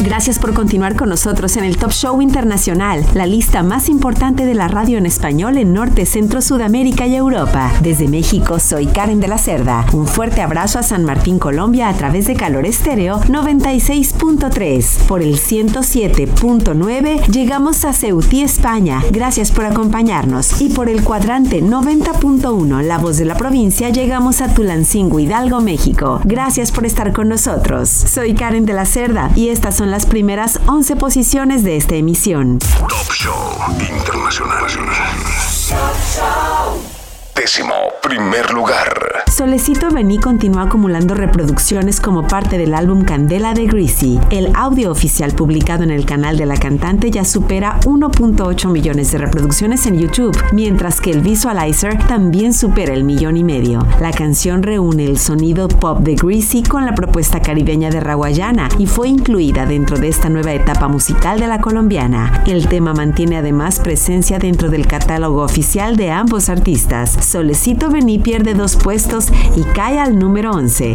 Gracias por continuar con nosotros en el Top Show Internacional, la lista más importante de la radio en español en Norte, Centro, Sudamérica y Europa. Desde México, soy Karen de la Cerda. Un fuerte abrazo a San Martín, Colombia, a través de Calor Estéreo 96.3. Por el 107.9 llegamos a Ceutí, España. Gracias por acompañarnos. Y por el cuadrante 90.1, La Voz de la Provincia, llegamos a Tulancingo, Hidalgo, México. Gracias por estar con nosotros. Soy Karen de la Cerda y estas son las primeras 11 posiciones de esta emisión. Top Show Internacional. Décimo primer lugar. Solecito Vení continúa acumulando reproducciones como parte del álbum Candela de Greasy. El audio oficial publicado en el canal de la cantante ya supera 1.8 millones de reproducciones en YouTube, mientras que el visualizer también supera el 1,5 millones. La canción reúne el sonido pop de Greasy con la propuesta caribeña de Raguayana y fue incluida dentro de esta nueva etapa musical de la colombiana. El tema mantiene además presencia dentro del catálogo oficial de ambos artistas. Solecito Vení pierde 2 puestos y cae al número 11.